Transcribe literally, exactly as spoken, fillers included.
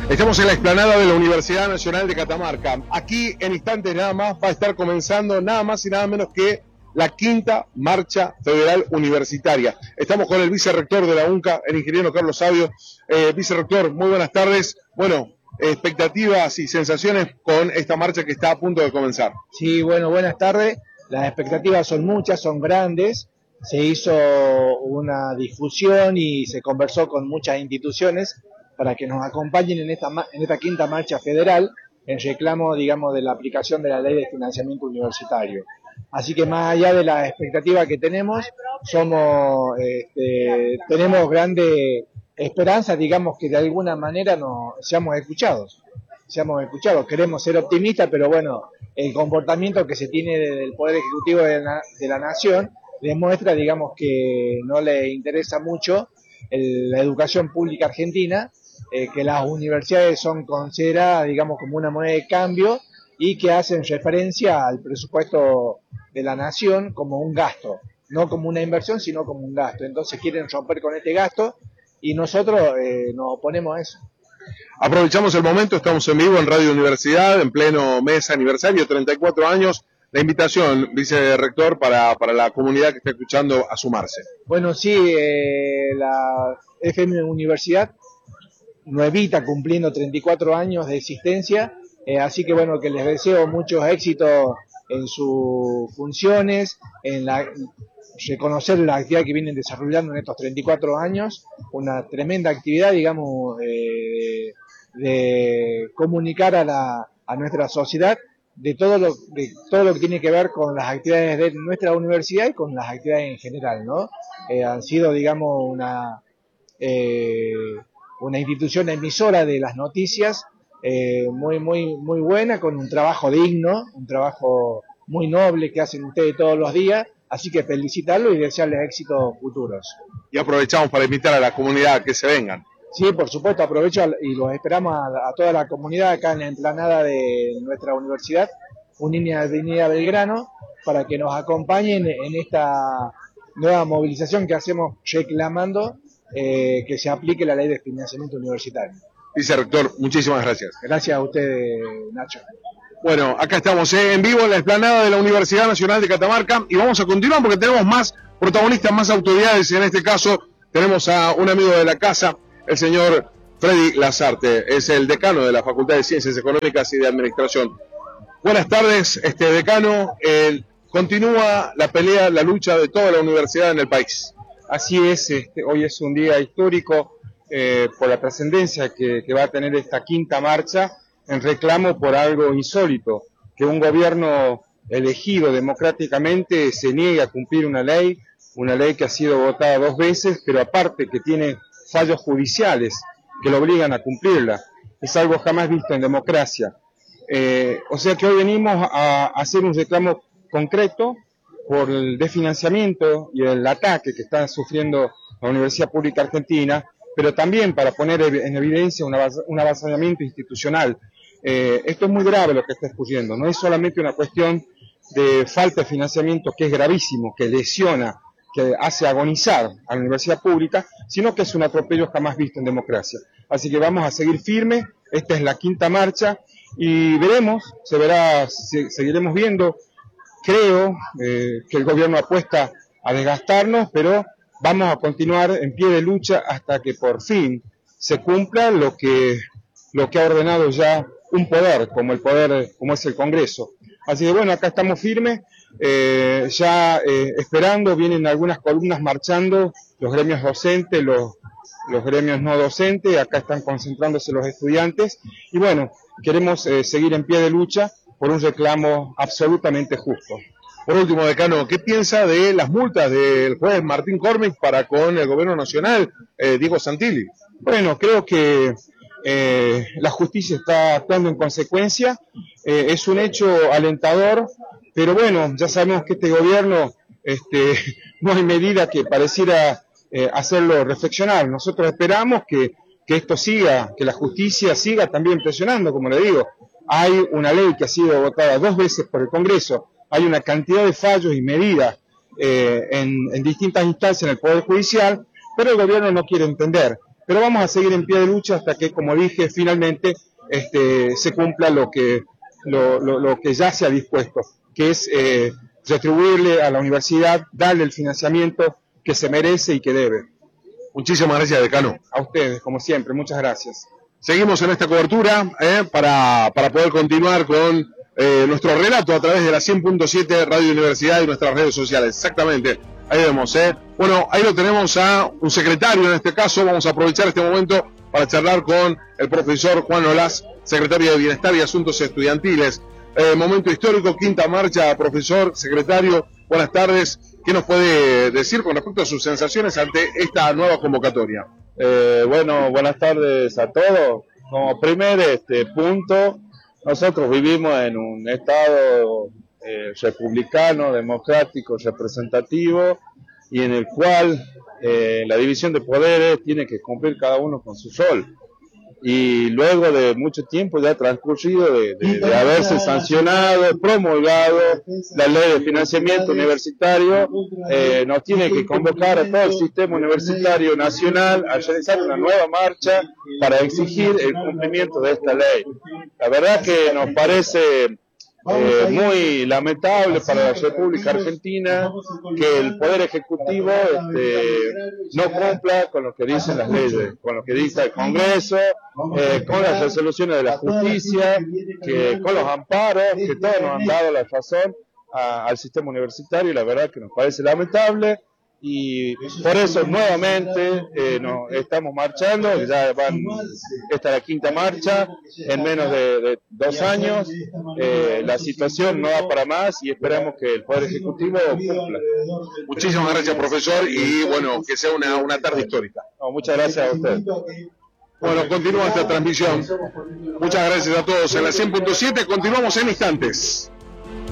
Estamos en la explanada de la Universidad Nacional de Catamarca. Aquí en instantes nada más va a estar comenzando nada más y nada menos que la quinta marcha federal universitaria. Estamos con el vicerrector de la UNCA, el ingeniero Carlos Sabio. Eh, vicerrector, muy buenas tardes. Bueno, expectativas y sensaciones con esta marcha que está a punto de comenzar. Sí, bueno, buenas tardes. Las expectativas son muchas, son grandes. Se hizo una difusión y se conversó con muchas instituciones para que nos acompañen en esta, en esta quinta marcha federal en reclamo, digamos, de la aplicación de la ley de financiamiento universitario. Así que más allá de la expectativa que tenemos, somos, este, tenemos grande esperanza, digamos, que de alguna manera nos seamos escuchados. Seamos escuchados. Queremos ser optimistas, pero bueno, el comportamiento que se tiene del Poder Ejecutivo de la, de la Nación demuestra, digamos, que no le interesa mucho el, la educación pública argentina, eh, que las universidades son consideradas, digamos, como una moneda de cambio y que hacen referencia al presupuesto de la Nación como un gasto, no como una inversión, sino como un gasto. Entonces quieren romper con este gasto y nosotros eh, nos oponemos a eso. Aprovechamos el momento, estamos en vivo en Radio Universidad, en pleno mes aniversario, treinta y cuatro años. La invitación, vicerrector, para, para la comunidad que está escuchando a sumarse. Bueno, sí, eh, la F M Universidad nuevita cumpliendo treinta y cuatro años de existencia, eh, así que bueno, que les deseo muchos éxitos en sus funciones, en la, reconocer la actividad que vienen desarrollando en estos treinta y cuatro años, una tremenda actividad, digamos, eh, de comunicar a, la, a nuestra sociedad de todo lo de todo lo que tiene que ver con las actividades de nuestra universidad y con las actividades en general, ¿no? Eh, han sido, digamos, una eh, una institución emisora de las noticias eh, muy muy muy buena, con un trabajo digno, un trabajo muy noble que hacen ustedes todos los días, así que felicitarlos y desearles éxitos futuros. Y aprovechamos para invitar a la comunidad a que se vengan. Sí, por supuesto, aprovecho y los esperamos a, a toda la comunidad acá en la explanada de nuestra universidad, Unida Avenida Belgrano, para que nos acompañen en esta nueva movilización que hacemos reclamando eh, que se aplique la ley de financiamiento universitario. Vicerrector, muchísimas gracias. Gracias a usted, Nacho. Bueno, acá estamos eh, en vivo en la explanada de la Universidad Nacional de Catamarca y vamos a continuar porque tenemos más protagonistas, más autoridades. En este caso tenemos a un amigo de la casa, el señor Freddy Lazarte, es el decano de la Facultad de Ciencias Económicas y de Administración. Buenas tardes, este decano. Eh, continúa la pelea, la lucha de toda la universidad en el país. Así es, este, hoy es un día histórico eh, por la trascendencia que, que va a tener esta quinta marcha en reclamo por algo insólito, que un gobierno elegido democráticamente se niegue a cumplir una ley, una ley que ha sido votada dos veces, pero aparte que tiene fallos judiciales que lo obligan a cumplirla. Es algo jamás visto en democracia. Eh, o sea que hoy venimos a, a hacer un reclamo concreto por el desfinanciamiento y el ataque que está sufriendo la Universidad Pública Argentina, pero también para poner en evidencia un, avas, un avasallamiento institucional. Eh, esto es muy grave lo que está ocurriendo, no es solamente una cuestión de falta de financiamiento, que es gravísimo, que lesiona, que hace agonizar a la universidad pública, sino que es un atropello jamás visto en democracia. Así que vamos a seguir firmes, esta es la quinta marcha, y veremos, se verá, se, seguiremos viendo. Creo eh, que el gobierno apuesta a desgastarnos, pero vamos a continuar en pie de lucha hasta que por fin se cumpla lo que, lo que ha ordenado ya un poder, como el poder, como es el Congreso. Así que bueno, acá estamos firmes, eh, ya eh, esperando, vienen algunas columnas marchando, los gremios docentes, los, los gremios no docentes, acá están concentrándose los estudiantes, y bueno, queremos eh, seguir en pie de lucha por un reclamo absolutamente justo. Por último, decano, ¿qué piensa de las multas del juez Martín Cormick para con el gobierno nacional, eh, Diego Santilli? Bueno, creo que eh, la justicia está actuando en consecuencia, eh, es un hecho alentador, pero bueno, ya sabemos que este gobierno este, no hay medida que pareciera eh, hacerlo reflexionar. Nosotros esperamos que, que esto siga, que la justicia siga también presionando, como le digo. Hay una ley que ha sido votada dos veces por el Congreso, hay una cantidad de fallos y medidas eh, en, en distintas instancias en el Poder Judicial, pero el gobierno no quiere entender. pero vamos a seguir en pie de lucha hasta que, como dije, finalmente este, se cumpla lo que, lo, lo, lo que ya se ha dispuesto, que es eh, retribuirle a la universidad, darle el financiamiento que se merece y que debe. Muchísimas gracias, decano. A ustedes, como siempre, muchas gracias. Seguimos en esta cobertura eh, para, para poder continuar con eh, nuestro relato a través de la cien punto siete Radio Universidad y nuestras redes sociales. Exactamente, ahí vemos. Eh. Bueno, ahí lo tenemos a un secretario en este caso. Vamos a aprovechar este momento para charlar con el profesor Juan Olaz, secretario de Bienestar y Asuntos Estudiantiles. Eh, momento histórico, quinta marcha, profesor, secretario, buenas tardes. ¿Qué nos puede decir con respecto a sus sensaciones ante esta nueva convocatoria? Eh, bueno, buenas tardes a todos. Como primer este, punto, nosotros vivimos en un Estado eh, republicano, democrático, representativo, y en el cual eh, la división de poderes tiene que cumplir cada uno con su rol. Y luego de mucho tiempo ya transcurrido de, de, de haberse sancionado, promulgado la ley de financiamiento universitario, eh, nos tiene que convocar a todo el sistema universitario nacional a realizar una nueva marcha para exigir el cumplimiento de esta ley. La verdad que nos parece Eh, muy lamentable para la República Argentina que el Poder Ejecutivo este, no cumpla con lo que dicen las leyes, con lo que dice el Congreso, eh, con las resoluciones de la justicia, que, con los amparos, que todos nos han dado la razón a, al sistema universitario, y la verdad que nos parece lamentable. Y por eso nuevamente eh, nos estamos marchando, ya van, esta es la quinta marcha en menos de, de dos años. Eh, la situación no da para más y esperamos que el Poder Ejecutivo cumpla. Muchísimas gracias, profesor, y bueno, que sea una, una tarde histórica. No, muchas gracias a usted. Bueno, continúa esta transmisión. Muchas gracias a todos en la cien punto siete, continuamos en instantes.